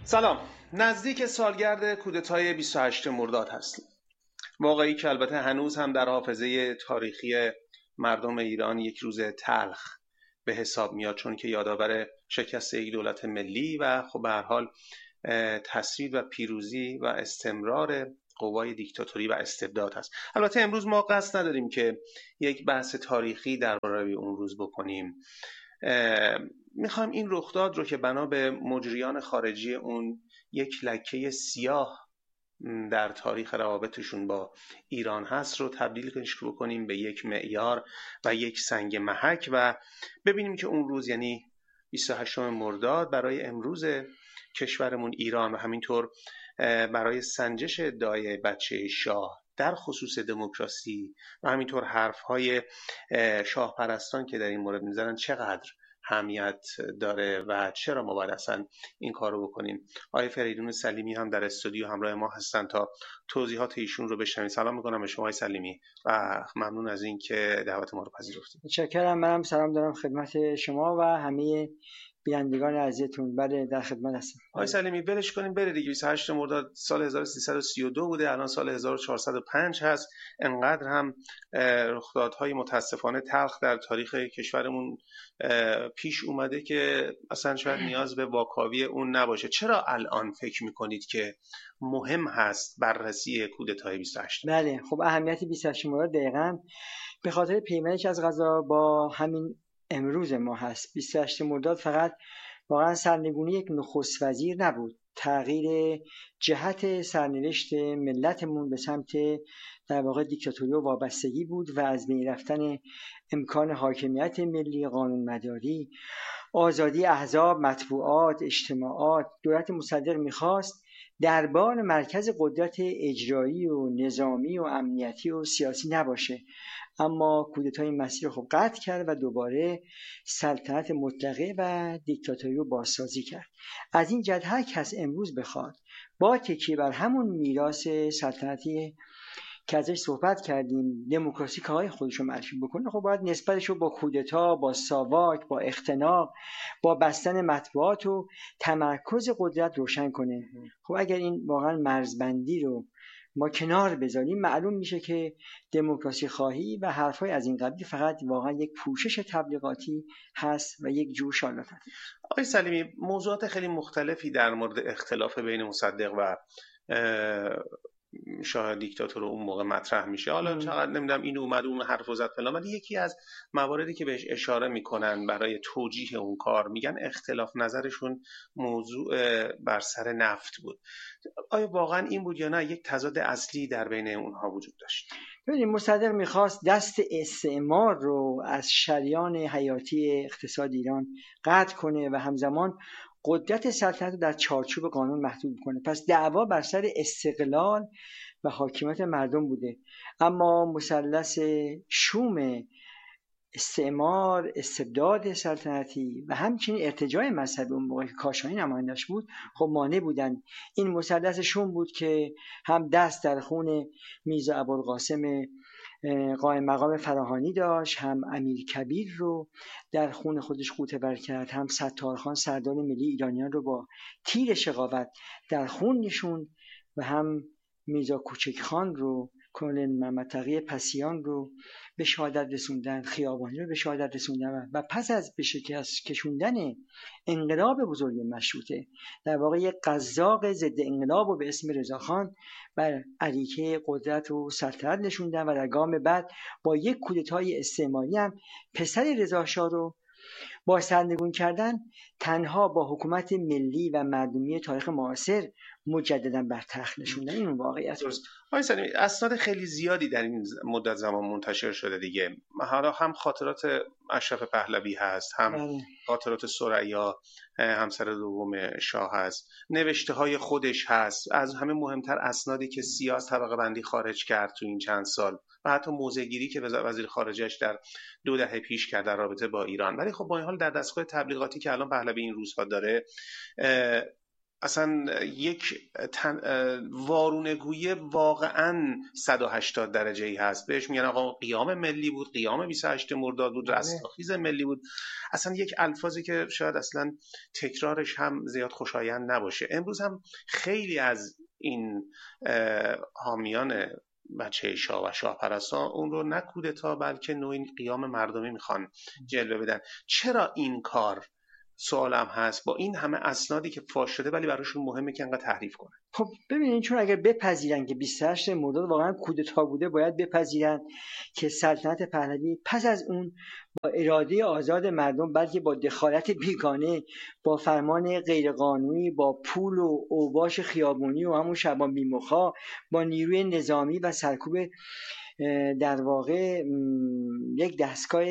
سلام. نزدیک سالگرد کودتای 28 مرداد هستیم. واقعی که البته هنوز هم در حافظه تاریخی مردم ایران یک روز تلخ به حساب میاد، چون که یادآور شکست یک دولت ملی و خب به هر حال تسوید و پیروزی و استمرار قوای دیکتاتوری و استبداد هست. البته امروز ما قصد نداریم که یک بحث تاریخی درباره اون روز بکنیم. میخوایم این رخداد رو که بنا به مجریان خارجی اون یک لکه سیاه در تاریخ روابطشون با ایران هست رو تبدیلش بکنیم به یک معیار و یک سنگ محک و ببینیم که اون روز، یعنی 28 مرداد، برای امروز کشورمون ایران و همینطور برای سنجش ادعای بچه شاه در خصوص دموکراسی و همینطور حرفهای شاه پرستان که در این مورد میزنن چقدر اهمیت داره و چرا ما باید اصلا این کار رو بکنیم. آقای فریدون سلیمی هم در استودیو همراه ما هستن تا توضیحات ایشون رو بشنویم. سلام میکنم به شما آقای سلیمی و ممنون از این که دعوت ما رو پذیرفتید. متشکرم. منم سلام دارم خدمت شما و همه بینندگان عزیزتون. بله، در خدمت هستم. آقای سلیمی ولش کنیم بره دیگه. 28 مرداد سال 1332 بوده، الان سال 1405 هست. انقدر هم رخدادهای متاسفانه تلخ در تاریخ کشورمون پیش اومده که اصلا شاید نیاز به واکاوی اون نباشه. چرا الان فکر میکنید که مهم هست بررسی کودتای 28؟ بله، خب اهمیت 28 مرداد دقیقاً به خاطر پیمانش از قضا با همین امروز ما هست. 28 مرداد فقط واقعا سرنگونی یک نخست وزیر نبود، تغییر جهت سرنوشت ملتمون به سمت در واقع دیکتاتوری و وابستگی بود و از بین رفتن امکان حاکمیت ملی، قانونمداری، آزادی احزاب، مطبوعات، اجتماعات. دولت مصدق میخواست دربان مرکز قدرت اجرایی و نظامی و امنیتی و سیاسی نباشه، اما کودتای این مسیر رو قطع کرد و دوباره سلطنت مطلقه و دیکتاتوری رو بازسازی کرد. از این جهت هر کس امروز بخواد با تکیه بر همون میراث سلطنتی که ازش صحبت کردیم، دموکراسی کارهای خودش رو معرفی بکنه، خب باید نسبتش رو با کودتا، با ساواک، با اختناق، با بستن مطبوعات و تمرکز قدرت روشن کنه. خب اگر این واقعا مرزبندی رو ما کنار بذاریم، معلوم میشه که دموکراسی خواهی و حرفای از این قبیل فقط واقعا یک پوشش تبلیغاتی هست و یک جور شالاتت. آقای سلیمی، موضوعات خیلی مختلفی در مورد اختلاف بین مصدق و شاه دیکتاتور اون موقع مطرح میشه. حالا چقدر نمیدونم این اومد اون حرف زد فلان، ولی یکی از مواردی که بهش اشاره میکنن برای توجیه اون کار، میگن اختلاف نظرشون موضوع بر سر نفت بود. آیا واقعا این بود یا نه یک تضاد اصلی در بین اونها وجود داشت؟ ببینید، مصدق میخواست دست استعمار رو از شریان حیاتی اقتصاد ایران قطع کنه و همزمان قدرت سلطنت رو در چارچوب قانون محدود کنه. پس دعوا بر سر استقلال و حاکمیت مردم بوده. اما مثلث شوم استعمار، استبداد سلطنتی و همچنین ارتجاع مذهبی اون موقع که کاشانی نمایندش بود، خب مانع بودن. این مثلث شوم بود که هم دست در خون میرزا ابوالقاسم قائم مقام فراهانی داشت، هم امیر کبیر رو در خون خودش غوطه ور کرد، هم ستارخان سردار ملی ایرانیان رو با تیر شقاوت در خون نشوند و هم میرزا کوچک خان رو، کلن محمد تقی پسیان رو به شهادت رسوندن، خیابانی رو به شهادت رسوندن و پس از به شکست کشوندن انقلاب بزرگ مشروطه، در واقع یک قزاق ضد انقلاب رو به اسم رضاخان بر اریکه قدرت و سلطنت نشوندن و در گام بعد با یک کودتای استعماری هم پسر رضاشاه رو با سرنگون کردن تنها با حکومت ملی و مردمی تاریخ معاصر مجددا بر تخت نشوندن. این واقعیت است. آقای سلیمی، اسناد خیلی زیادی در این مدت زمان منتشر شده دیگه. حالا هم خاطرات اشرف پهلوی هست، هم خاطرات ثریا همسر دوم شاه هست، نوشته های خودش هست، از همه مهمتر اسنادی که سیاس طبقه بندی خارج کرد تو این چند سال و حتی موضع‌گیری که وزیر خارجه‌اش در 2 دهه پیش کرد در رابطه با ایران. ولی خب با این حال در دستگاه تبلیغاتی که الان پهلوی این روزها داره، اصلا یک وارونگویی واقعا 180 درجه ای هست. بهش میگن آقا قیام ملی بود، قیام 28 مرداد بود، رستاخیز ملی بود. اصلا یک الفاظی که شاید اصلا تکرارش هم زیاد خوشایند نباشه. امروز هم خیلی از این حامیان بچه شاه و شاه پرستان اون رو نه کودتا بلکه نوعی قیام مردمی میخوان جلوه بدن. چرا این کار؟ سوالم هست با این همه اسنادی که فاش شده ولی براشون مهمه که انقدر تحریف کنن. خب ببینید، چون اگر بپذیرن که 28 مرداد واقعا کودتا بوده، باید بپذیرن که سلطنت پهلوی پس از اون با اراده آزاد مردم، بلکه با دخالت بیگانه، با فرمان غیرقانونی، با پول و اوباش خیابونی و همون شبان بیمخا، با نیروی نظامی و سرکوب در واقع یک دستگاه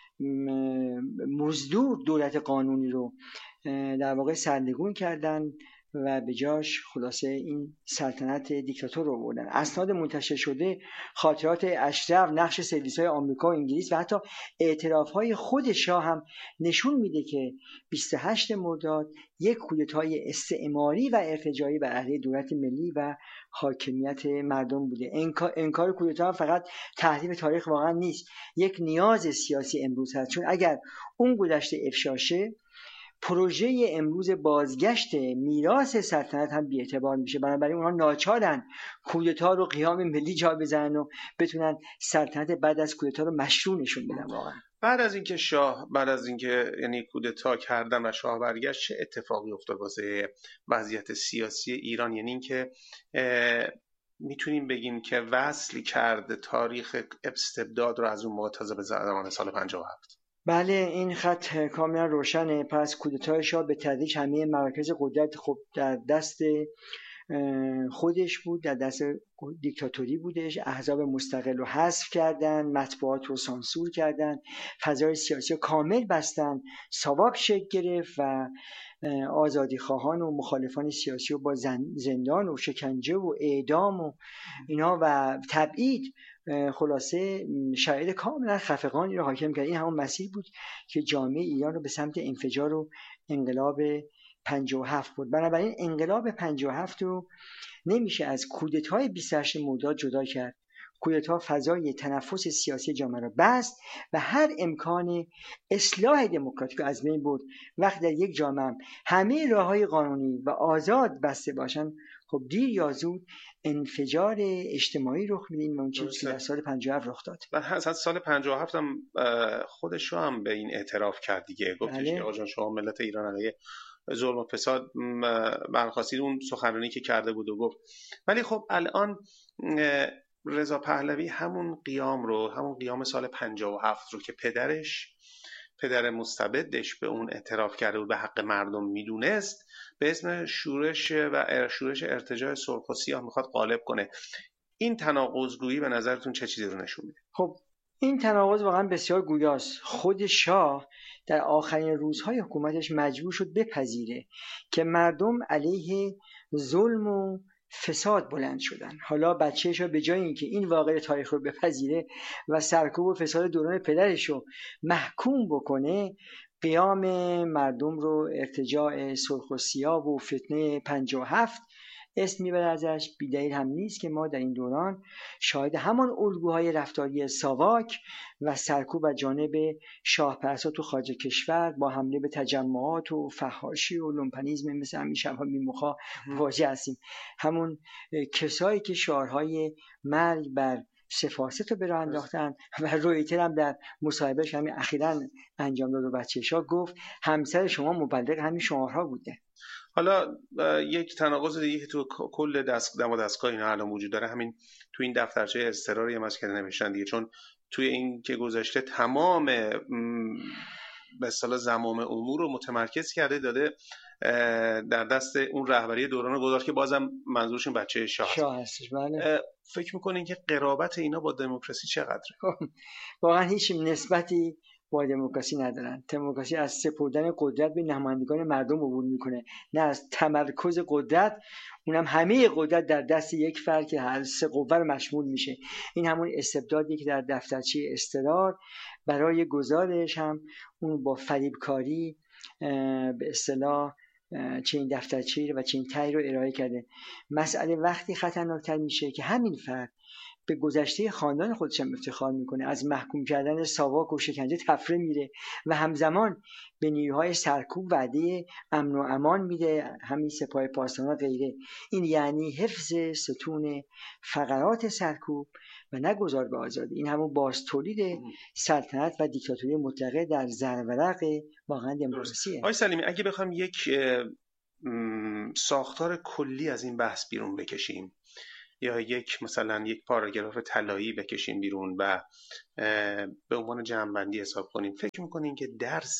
مزدور دولت قانونی رو در واقع سرنگون کردن و به جاش خلاصه این سلطنت دیکتاتور رو بردن. اسناد منتشر شده، خاطرات اشرف، نقش سرویس‌های آمریکا و انگلیس و حتی اعتراف‌های خود شاه هم نشون میده که 28 مرداد یک کودتای استعماری و ارتجاعی بر علیه دولت ملی و حاکمیت مردم بوده. انکار کودتا فقط تحریف تاریخ واقعا نیست، یک نیاز سیاسی امروز هست. چون اگر اون گذشته افشا شه، پروژه امروز بازگشت میراث سلطنت هم بی‌اعتبار میشه. بنابراین اونها ناچارن کودتا رو قیام ملی جا بزنن و بتونن سلطنت بعد از کودتا رو مشروع نشون بدن. واقعا بعد از اینکه یعنی کودتا کردن و شاه برگشت، چه اتفاقی افتاد واسه وضعیت سیاسی ایران؟ یعنی اینکه میتونیم بگیم که وصل کرد تاریخ استبداد رو از اون موقع تازه به زمان سال 57. بله، این خط کاملا روشنه. پس کودتای شاه به تدریج همه مراکز قدرت خب در دست خودش بود، در دست دیکتاتوری بودش. احزاب مستقل رو حذف کردن، مطبوعات رو سانسور کردن، فضای سیاسی رو کامل بستن، ساواک شکل گرفت و آزادی خواهان و مخالفان سیاسی رو با زندان و شکنجه و اعدام و اینا و تبعید، خلاصه شرایط کاملا خفقانی رو حاکم کرد. این همون مسیر بود که جامعه ایران رو به سمت انفجار و انقلاب 57 بود. بنابراین انقلاب 57 رو نمیشه از کودتای 28 مرداد جدا کرد. کودتا فضای تنفس سیاسی جامعه را بست و هر امکان اصلاح دموکراتیک از بین برد. وقتی در یک جامعه همه راههای قانونی و آزاد بسته باشن، خب دیر یا زود انفجار اجتماعی رخ میده. اون چیزی که در سال 57 رخ داد. و از سال 57 هم خودش هم به این اعتراف کرد دیگه. گفتش که آقا جان شما ملت ایران علیه ظلم و فساد برخواستید، اون سخنرانی که کرده بود و گفت. ولی خب الان رضا پهلوی همون قیام سال 57 رو که پدر مستبدش به اون اعتراف کرده و به حق مردم میدونست، به اسم شورش ارتجاع سرخ و سیاه میخواد غالب کنه. این تناقض‌گویی به نظرتون چه چیزی رو نشون میده؟ خب این تناقض واقعا بسیار گویاست. خود شاه در آخرین روزهای حکومتش مجبور شد بپذیره که مردم علیه ظلم و فساد بلند شدن. حالا بچه‌ش به جای اینکه این واقعه تاریخ رو بپذیره و سرکوب و فساد دوران پدرش رو محکوم بکنه، قیام مردم رو ارتجاع سرخ و سیاه و فتنه 57 اسم میبره ازش. بیدلیل هم نیست که ما در این دوران شاهد همان الگوهای رفتاری ساواک و سرکوب از جانب شاه پرستان تو خارج کشور با حمله به تجمعات و فحاشی و لومپنیسم مثل همین شبها بیمخا مواجه هستیم. همون کسایی که شعارهای مرگ بر سفاست رو به راه انداختن و رویتر هم در مصاحبهش همین اخیراً انجام داد و بچه‌شا گفت همسر شما مبلغ همین شعارها بوده. حالا یک تناقض دیگه که تو کل دم و دستگاه اینا الان وجود داره، همین تو این دفترچه اضطراری هم از که نوشتن دیگه، چون توی این که گذاشته تمام به اصطلاح زمام امور رو متمرکز کرده داده در دست اون رهبری دوران گذار که بازم منظورشون بچه شاه هستش. بله. فکر میکنین که قرابت اینا با دموکراسی چقدره؟ واقعا هیچ نسبتی با دموکراسی ندارن. دموکراسی از سپردن قدرت به نمایندگان مردم عبور میکنه، نه از تمرکز قدرت، اونم همه قدرت در دست یک فرد که هر سه قوه رو مشمول میشه. این همون استبدادی که در دفترچه اضطرار برای گزارش هم اون با فریبکاری به اصطلاح چنین دفترچه‌ای و چنین طرحی رو ارائه کرده. مسئله وقتی خطرناکتر میشه که همین فرد به گذشته خاندان خودش هم افتخار میکنه، از محکوم کردن ساواک و شکنجه تفره میره و همزمان به نیروهای سرکوب وعده امن و امان میده، همین سپاه پاسداران و غیره. این یعنی حفظ ستون فقرات سرکوب و نگذار به آزادی. این همون باز تولید سلطنت و دیکتاتوری مطلقه در زرورق واقعا دموکراسیه. آقای سلیمی، اگه بخوام یک ساختار کلی از این بحث بیرون بکشیم یا مثلا یک پاراگراف طلایی بکشیم بیرون و به عنوان جمع‌بندی حساب کنیم، فکر می‌کنین که درس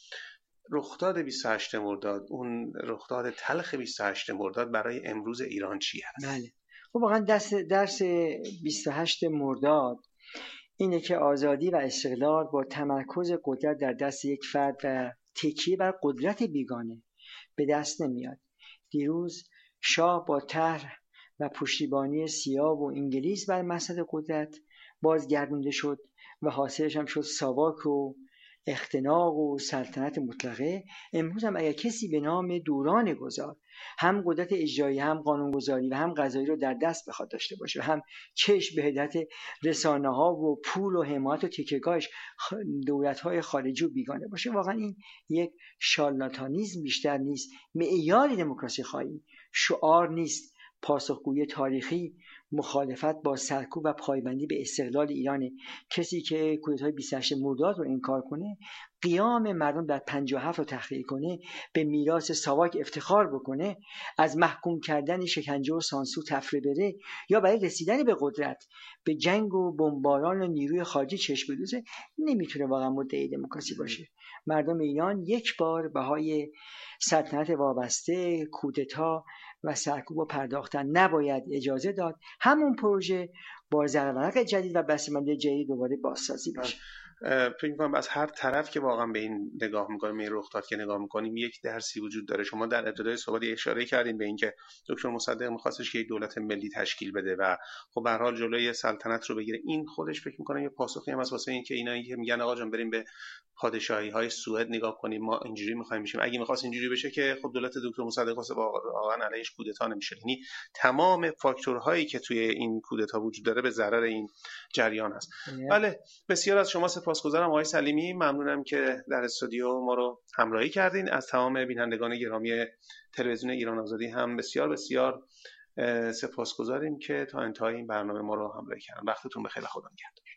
رخداد 28 مرداد، اون رخداد تلخ 28 مرداد برای امروز ایران چی هست؟ بله، خب واقعا درس 28 مرداد اینه که آزادی و استقلال با تمرکز قدرت در دست یک فرد و تکیه بر قدرت بیگانه به دست نمیاد. دیروز شاه با طرح و پشتیبانی سیاه و انگلیس بر مسند قدرت بازگردونده شد و حاصلش هم شد ساواک و اختناق و سلطنت مطلقه. امروز هم اگر کسی به نام دوران گذار هم قدرت اجرایی هم قانونگذاری و هم قضایی رو در دست بخواد داشته باشه و هم چشم به هدایت رسانه‌ها و پول و حمایت و تکیه‌گاهش دولت‌های خارجی و بیگانه باشه، واقعا این یک شارلاتانیسم بیشتر نیست، معیار دموکراسی خواهی شعار نیست. پاسخگویی تاریخی مخالفت با سرکوب و پایبندی به استقلال ایرانه. کسی که کودتای 28 مرداد رو انکار کنه، قیام مردم در 57 رو تحقیر کنه، به میراث ساواک افتخار بکنه، از محکوم کردن شکنجه و سانسور تفره بره یا برای رسیدن به قدرت به جنگ و بمباران و نیروی خارجی چشم بدوزه، نمیتونه واقعا مدعی دموکراسی باشه. مردم ایران یک بار بهای سلطنت وابسته، کودتا و سرکوب و پرداختن نباید اجازه داد. همون پروژه با زرورق جدید و بسته‌بندی جدید دوباره بازسازی بشه. فکر می‌کنم از هر طرف که واقعا به این نگاه می‌کنیم، این رخداد که نگاه می‌کنیم، یک درسی وجود داره. شما در ابتدای صحبت اشاره کردین به اینکه دکتر مصدق می‌خواستش که یک دولت ملی تشکیل بده و خب به هر حال جلوی سلطنت رو بگیره. این خودش فکر می‌کنم یه پاسخی هم واسه اینکه اینا که میگن آقا جان بریم به پادشاهی‌های سوئد نگاه کنیم، ما اینجوری می‌خوایم بشیم. اگه می‌خواست اینجوری بشه که خب دولت دکتر مصدق واسه واقعا علیش کودتا نمی‌شد. یعنی تمام فاکتورهایی که توی این کودتا وجود داره به ضرر این جریان است. بله، بسیار از شما سپاسگزارم آقای سلیمی. ممنونم که در استودیو ما رو همراهی کردین. از تمام بینندگان گرامی تلویزیون ایران آزادی هم بسیار بسیار سپاسگزاریم که تا انتهای این برنامه ما رو همراهی کردن. وقتتون بخیر، خدا نگهدار.